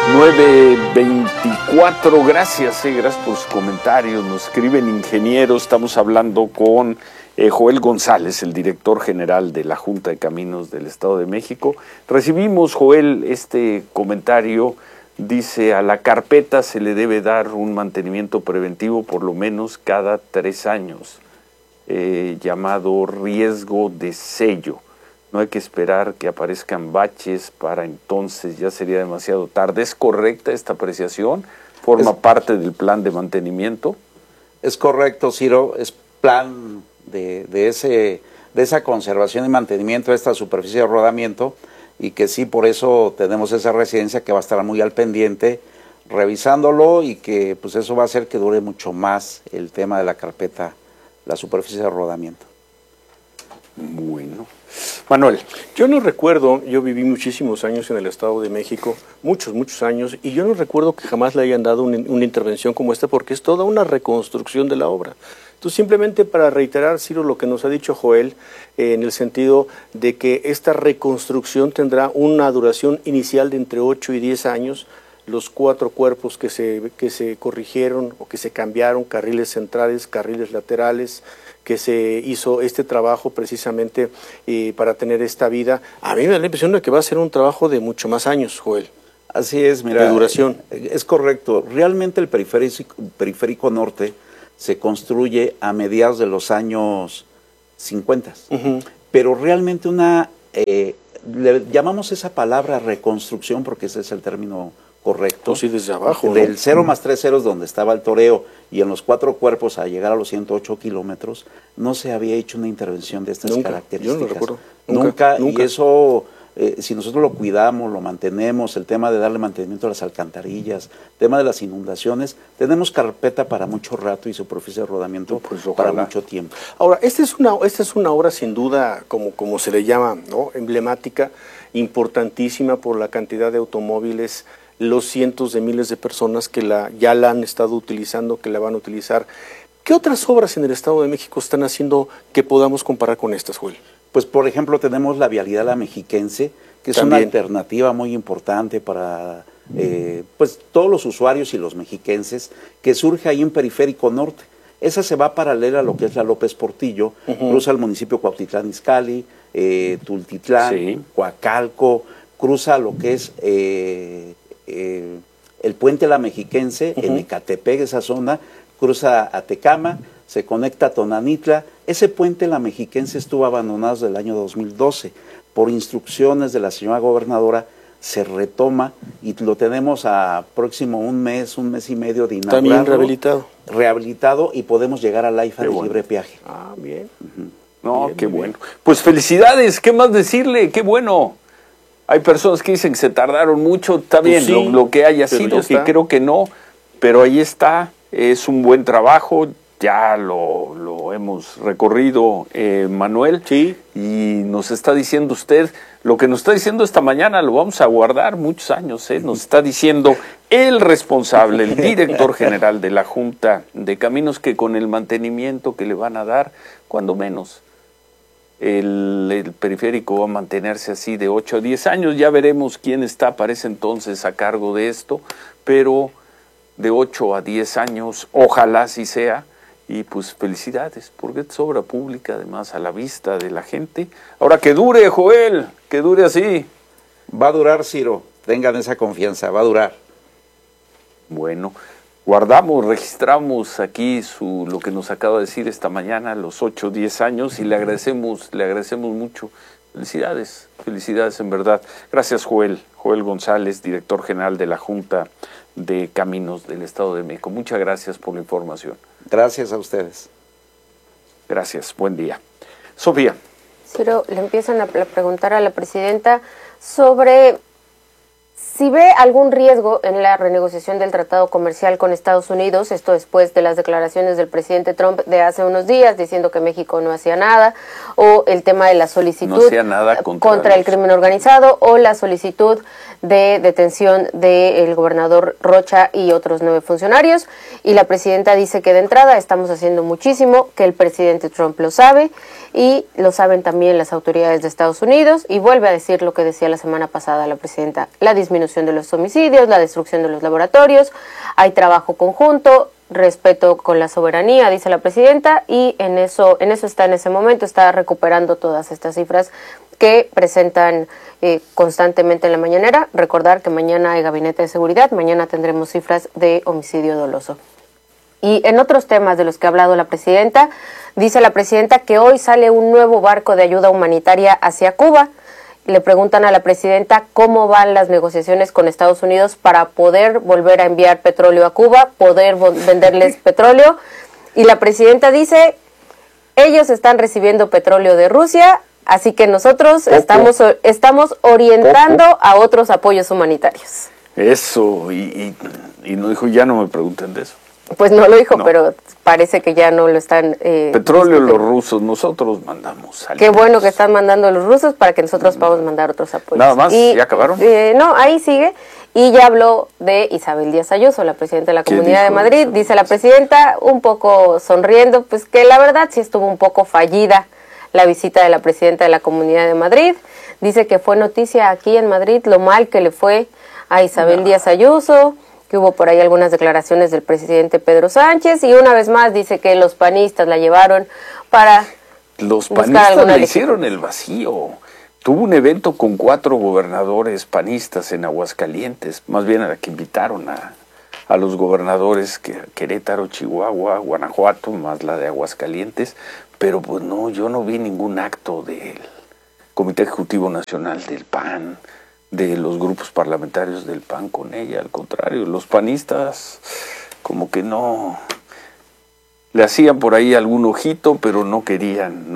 9:24, gracias por sus comentarios, nos escriben ingenieros, estamos hablando con Joel González, el director general de la Junta de Caminos del Estado de México. Recibimos, Joel, este comentario, dice: a la carpeta se le debe dar un mantenimiento preventivo por lo menos cada 3 años, llamado riesgo de sello. No hay que esperar que aparezcan baches para entonces, ya sería demasiado tarde. ¿Es correcta esta apreciación? ¿Forma parte del plan de mantenimiento? Es correcto, Ciro, es plan de esa conservación y mantenimiento de esta superficie de rodamiento, y que sí, por eso tenemos esa residencia que va a estar muy al pendiente, revisándolo, y que pues eso va a hacer que dure mucho más el tema de la carpeta, la superficie de rodamiento. Bueno. Manuel. Yo no recuerdo, yo viví muchísimos años en el Estado de México, muchos años, y yo no recuerdo que jamás le hayan dado una intervención como esta, porque es toda una reconstrucción de la obra. Entonces, simplemente para reiterar, Ciro, lo que nos ha dicho Joel, en el sentido de que esta reconstrucción tendrá una duración inicial de entre 8 y 10 años, los 4 cuerpos que se corrigieron o que se cambiaron, carriles centrales, carriles laterales, que se hizo este trabajo precisamente para tener esta vida. A mí me da la impresión de que va a ser un trabajo de mucho más años, Joel. Así es, mira. De duración. Es correcto. Realmente el periférico norte se construye a mediados de los años 50. Pero realmente le llamamos esa palabra reconstrucción porque ese es el término correcto. Sí, desde abajo, del ¿no? 0 más 3 ceros donde estaba el toreo y en los 4 cuerpos a llegar a los 108 kilómetros, no se había hecho una intervención de estas características. Yo no recuerdo. Nunca. Y eso, si nosotros lo cuidamos, lo mantenemos, el tema de darle mantenimiento a las alcantarillas, el tema de las inundaciones, tenemos carpeta para mucho rato y superficie de rodamiento para mucho tiempo. Ahora, esta es una obra sin duda, como se le llama, ¿no?, emblemática, importantísima por la cantidad de automóviles, los cientos de miles de personas que ya la han estado utilizando, que la van a utilizar. ¿Qué otras obras en el Estado de México están haciendo que podamos comparar con estas, Joel? Pues, por ejemplo, tenemos la vialidad La Mexiquense, que es una alternativa muy importante para pues todos los usuarios y los mexiquenses, que surge ahí en Periférico Norte. Esa se va paralela a lo que es la López Portillo, cruza el municipio Cuautitlán Izcalli, Tultitlán, Coacalco, cruza lo que es el puente La Mexiquense, en Ecatepec, esa zona, cruza a Tecama, se conecta a Tonanitla. Ese puente La Mexiquense estuvo abandonado desde el año 2012. Por instrucciones de la señora gobernadora, se retoma y lo tenemos a próximo un mes y medio de inaugurado. También rehabilitado. Rehabilitado, y podemos llegar al AIFA de libre peaje. Ah, bien. No, qué bueno. Pues felicidades, ¿qué más decirle? Qué bueno. Hay personas que dicen que se tardaron mucho, está bien, sí, lo que haya sido, que creo que no, pero ahí está, es un buen trabajo, ya lo hemos recorrido, Manuel, sí, y nos está diciendo usted, lo que nos está diciendo esta mañana lo vamos a guardar muchos años, nos está diciendo el responsable, el director general de la Junta de Caminos, que con el mantenimiento que le van a dar, cuando menos, el periférico va a mantenerse así de 8 a 10 años, ya veremos quién está para ese entonces a cargo de esto, pero de 8 a 10 años, ojalá así sea, y pues felicidades, porque es obra pública, además a la vista de la gente. Ahora que dure, Joel, que dure así. Va a durar, Ciro, tengan esa confianza, va a durar. Bueno, guardamos, registramos aquí lo que nos acaba de decir esta mañana, los 8 o 10 años, y le agradecemos mucho. Felicidades en verdad. Gracias, Joel González, director general de la Junta de Caminos del Estado de México. Muchas gracias por la información. Gracias a ustedes. Gracias, buen día. Sofía. Ciro, le empiezan a preguntar a la presidenta sobre si ve algún riesgo en la renegociación del tratado comercial con Estados Unidos, esto después de las declaraciones del presidente Trump de hace unos días diciendo que México no hacía nada, o el tema de la solicitud contra el crimen organizado, o la solicitud de detención del gobernador Rocha y otros 9 funcionarios. Y la presidenta dice que de entrada estamos haciendo muchísimo, que el presidente Trump lo sabe y lo saben también las autoridades de Estados Unidos, y vuelve a decir lo que decía la semana pasada la presidenta, la disminución de los homicidios, la destrucción de los laboratorios, hay trabajo conjunto, respeto con la soberanía, dice la presidenta, y en eso está en ese momento, está recuperando todas estas cifras que presentan constantemente en la mañanera. Recordar que mañana hay gabinete de seguridad, mañana tendremos cifras de homicidio doloso. Y en otros temas de los que ha hablado la presidenta, dice la presidenta que hoy sale un nuevo barco de ayuda humanitaria hacia Cuba. Le preguntan a la presidenta cómo van las negociaciones con Estados Unidos para poder volver a enviar petróleo a Cuba, poder venderles petróleo. Y la presidenta dice, ellos están recibiendo petróleo de Rusia, así que nosotros estamos orientando a otros apoyos humanitarios. Eso, y no dijo, ya no me pregunten de eso. Pues no lo dijo, no. Pero parece que ya no lo están... petróleo los rusos, nosotros mandamos. Qué bueno que están mandando los rusos para que nosotros podamos mandar otros apoyos. Nada más, ¿ya acabaron? No, ahí sigue. Y ya habló de Isabel Díaz Ayuso, la presidenta de la Comunidad de Madrid. Dice la presidenta, un poco sonriendo, pues que la verdad sí estuvo un poco fallida la visita de la presidenta de la Comunidad de Madrid. Dice que fue noticia aquí en Madrid lo mal que le fue a Isabel Díaz Ayuso, que hubo por ahí algunas declaraciones del presidente Pedro Sánchez, y una vez más dice que los panistas la llevaron para los panistas le hicieron el vacío. Tuvo un evento con 4 gobernadores panistas en Aguascalientes, más bien a la que invitaron a los gobernadores Querétaro, Chihuahua, Guanajuato, más la de Aguascalientes, pero pues no, yo no vi ningún acto del Comité Ejecutivo Nacional del PAN, de los grupos parlamentarios del PAN con ella. Al contrario, los panistas como que no le hacían por ahí algún ojito, pero no querían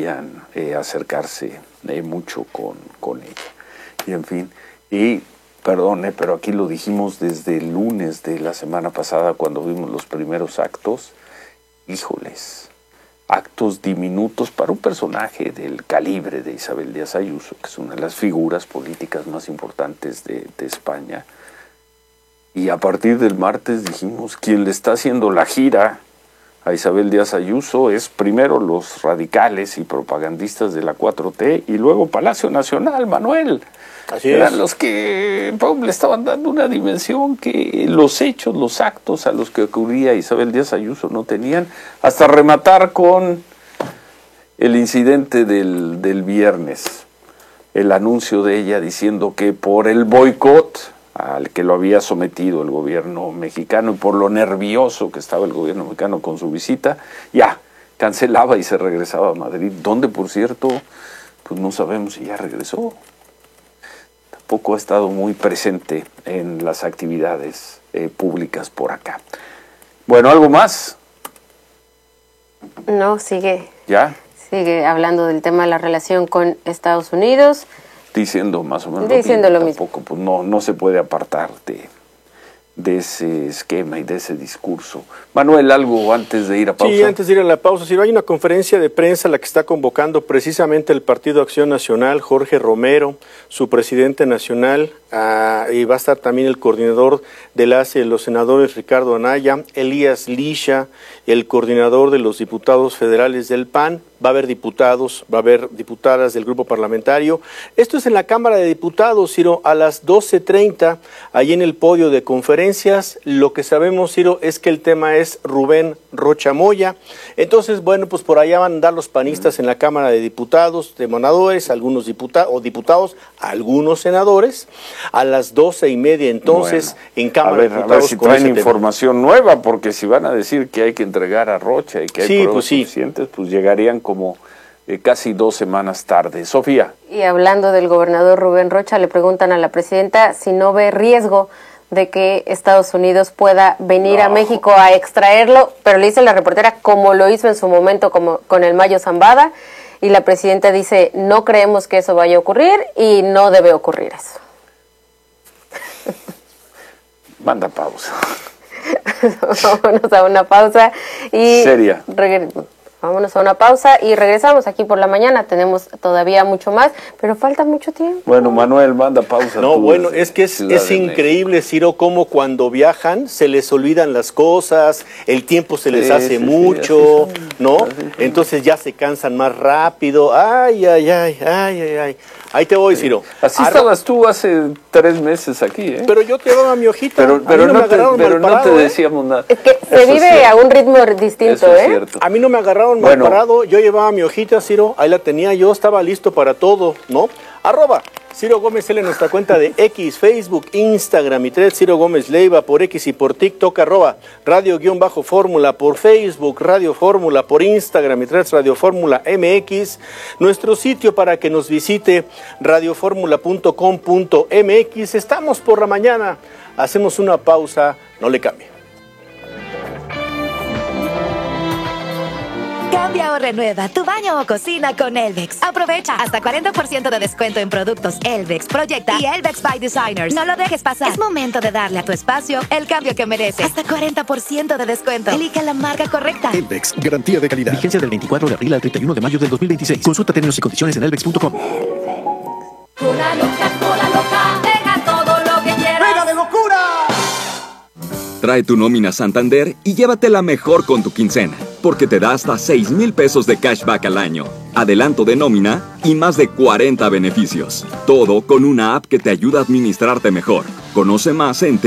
acercarse mucho con ella. Y en fin, y perdone, pero aquí lo dijimos desde el lunes de la semana pasada cuando vimos los primeros actos. Híjoles, actos diminutos para un personaje del calibre de Isabel Díaz Ayuso, que es una de las figuras políticas más importantes de España. Y a partir del martes dijimos, quien le está haciendo la gira a Isabel Díaz Ayuso es primero los radicales y propagandistas de la 4T y luego Palacio Nacional, Manuel. Así eran es. los que le estaban dando una dimensión que los hechos, los actos a los que ocurría Isabel Díaz Ayuso no tenían, hasta rematar con el incidente del viernes, el anuncio de ella diciendo que por el boicot al que lo había sometido el gobierno mexicano y por lo nervioso que estaba el gobierno mexicano con su visita, ya cancelaba y se regresaba a Madrid, donde por cierto, pues no sabemos si ya regresó. Tampoco ha estado muy presente en las actividades públicas por acá. Bueno, ¿algo más? No, sigue. ¿Ya? Sigue hablando del tema de la relación con Estados Unidos. Diciendo más o menos diciendo lo mismo. Tampoco, pues no se puede apartar de ese esquema y de ese discurso. Manuel, ¿algo antes de ir a pausa? Sí, antes de ir a la pausa. Hay una conferencia de prensa la que está convocando precisamente el Partido Acción Nacional, Jorge Romero, su presidente nacional, y va a estar también el coordinador de los senadores Ricardo Anaya, Elías Lisha, el coordinador de los diputados federales del PAN. Va a haber diputados, va a haber diputadas del grupo parlamentario. Esto es en la Cámara de Diputados, Ciro, a las 12:30, ahí en el podio de conferencias. Lo que sabemos, Ciro, es que el tema es Rubén Rocha Moya. Entonces, bueno, pues por allá van a andar los panistas en la Cámara de Diputados, de senadores, algunos diputados, algunos senadores. A las 12:30, entonces, bueno, en Cámara de Diputados. A ver si traen información nueva, porque si van a decir que hay que entregar a Rocha y que hay pruebas suficientes, pues llegarían como casi 2 semanas tarde. Sofía. Y hablando del gobernador Rubén Rocha, le preguntan a la presidenta si no ve riesgo de que Estados Unidos pueda venir a México a extraerlo, pero le dice la reportera como lo hizo en su momento como con el Mayo Zambada, y la presidenta dice, no creemos que eso vaya a ocurrir y no debe ocurrir eso. Manda pausa. Vámonos a una pausa y seria. Vámonos a una pausa y regresamos aquí por la mañana. Tenemos todavía mucho más, pero falta mucho tiempo. Bueno, Manuel, manda pausa. No, bueno, es que es increíble, Ciro, cómo cuando viajan se les olvidan las cosas, el tiempo se les hace mucho, ¿no? Entonces ya se cansan más rápido. Ay. Ahí te voy, Ciro. Así estabas tú hace 3 meses aquí, ¿eh? Pero yo te daba mi hojita. Pero no te decíamos nada. Es que se vive a un ritmo distinto, es cierto. A mí no me agarraron mal parado. Yo llevaba mi hojita, Ciro. Ahí la tenía. Yo estaba listo para todo, ¿no? @Ciro Gómez L en nuestra cuenta de X, Facebook, Instagram y Threads, Ciro Gómez Leiva por X y por TikTok, @radio_fórmula por Facebook, Radio Fórmula por Instagram y Threads, Radio Fórmula MX. Nuestro sitio para que nos visite, radioformula.com.mx. Estamos por la mañana. Hacemos una pausa, no le cambie. Cambia o renueva tu baño o cocina con Elvex. Aprovecha hasta 40% de descuento en productos Elvex, Proyecta y Elvex by Designers. No lo dejes pasar. Es momento de darle a tu espacio el cambio que merece. Hasta 40% de descuento. Elige la marca correcta. Elvex, garantía de calidad. Vigencia del 24 de abril al 31 de mayo del 2026. Consulta términos y condiciones en elvex.com. Cola loca, deja todo lo que quieras. ¡Venga de locura! Trae tu nómina Santander y llévatela mejor con tu quincena, porque te da hasta 6,000 pesos de cashback al año, adelanto de nómina y más de 40 beneficios. Todo con una app que te ayuda a administrarte mejor. Conoce más en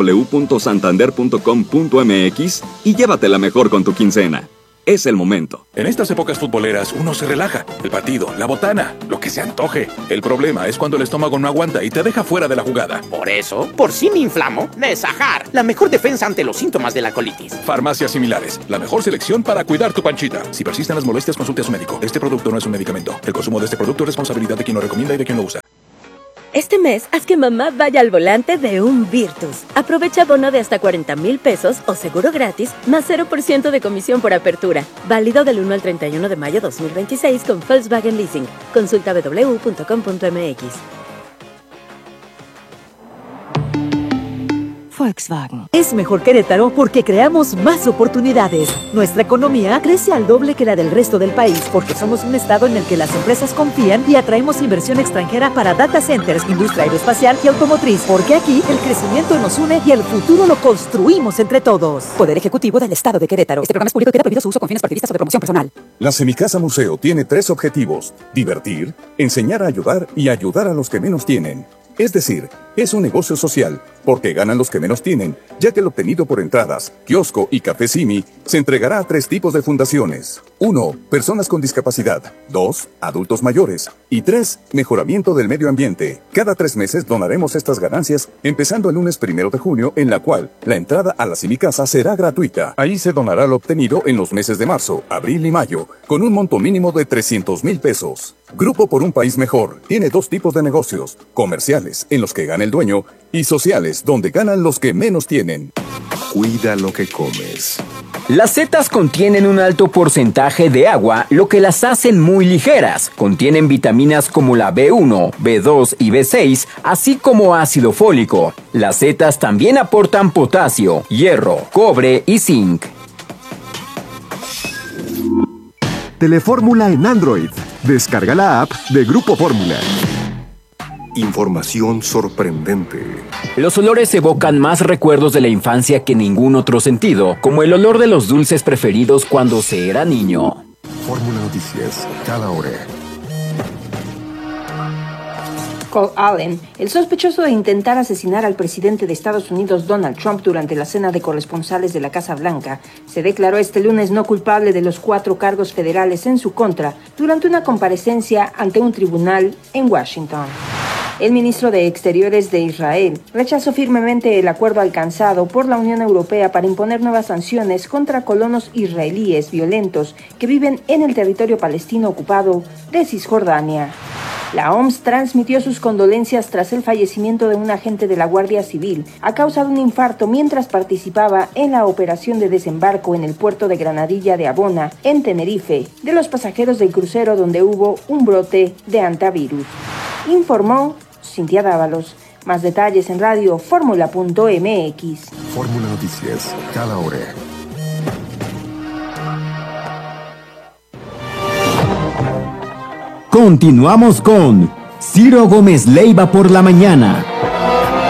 www.santander.com.mx y llévatela mejor con tu quincena. Es el momento. En estas épocas futboleras uno se relaja. El partido, la botana, lo que se antoje. El problema es cuando el estómago no aguanta y te deja fuera de la jugada. Por eso, por si me inflamo, Nesajar, la mejor defensa ante los síntomas de la colitis. Farmacias Similares, la mejor selección para cuidar tu panchita. Si persisten las molestias, consulte a su médico. Este producto no es un medicamento. El consumo de este producto es responsabilidad de quien lo recomienda y de quien lo usa. Este mes, haz que mamá vaya al volante de un Virtus. Aprovecha bono de hasta 40,000 pesos o seguro gratis, más 0% de comisión por apertura. Válido del 1 al 31 de mayo 2026 con Volkswagen Leasing. Consulta www.com.mx. Volkswagen. Es mejor Querétaro porque creamos más oportunidades. Nuestra economía crece al doble que la del resto del país porque somos un estado en el que las empresas confían y atraemos inversión extranjera para data centers, industria aeroespacial y automotriz. Porque aquí el crecimiento nos une y el futuro lo construimos entre todos. Poder Ejecutivo del Estado de Querétaro. Este programa es público y queda prohibido su uso con fines partidistas o de promoción personal. La Semicasa Museo tiene 3 objetivos: divertir, enseñar a ayudar y ayudar a los que menos tienen. Es decir, es un negocio social, porque ganan los que menos tienen, ya que lo obtenido por entradas, kiosco y café Simi se entregará a 3 tipos de fundaciones. 1. Personas con discapacidad. 2. Adultos mayores. Y 3. Mejoramiento del medio ambiente. Cada 3 meses donaremos estas ganancias, empezando el lunes 1 de junio, en la cual la entrada a la Semicasa será gratuita. Ahí se donará lo obtenido en los meses de marzo, abril y mayo, con un monto mínimo de 300,000 pesos. Grupo por un País Mejor tiene 2 tipos de negocios: comerciales, en los que gana el dueño, y sociales, donde ganan los que menos tienen. Cuida lo que comes. Las setas contienen un alto porcentaje de agua, lo que las hacen muy ligeras. Contienen vitaminas como la B1, B2 y B6, así como ácido fólico. Las setas también aportan potasio, hierro, cobre y zinc. Telefórmula en Android. Descarga la app de Grupo Fórmula. Información sorprendente. Los olores evocan más recuerdos de la infancia que ningún otro sentido, como el olor de los dulces preferidos cuando se era niño. Fórmula Noticias, cada hora. Cole Allen, el sospechoso de intentar asesinar al presidente de Estados Unidos Donald Trump durante la cena de corresponsales de la Casa Blanca, se declaró este lunes no culpable de los 4 cargos federales en su contra durante una comparecencia ante un tribunal en Washington. El ministro de Exteriores de Israel rechazó firmemente el acuerdo alcanzado por la Unión Europea para imponer nuevas sanciones contra colonos israelíes violentos que viven en el territorio palestino ocupado de Cisjordania. La OMS transmitió sus condolencias tras el fallecimiento de un agente de la Guardia Civil a causa de un infarto mientras participaba en la operación de desembarco en el puerto de Granadilla de Abona, en Tenerife, de los pasajeros del crucero donde hubo un brote de hantavirus. Informó Cintia Dávalos. Más detalles en radioformula.mx. Fórmula Noticias, cada hora. Continuamos con Ciro Gómez Leiva por la mañana.